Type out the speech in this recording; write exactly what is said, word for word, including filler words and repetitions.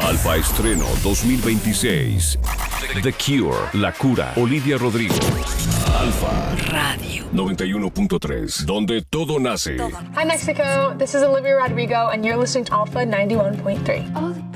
Alfa Estreno dos mil veintiséis. The Cure, La Cura, Olivia Rodrigo. Alfa Radio noventa y uno punto tres, donde todo nace. Hi Mexico, this is Olivia Rodrigo and you're listening to Alpha ninety-one point three.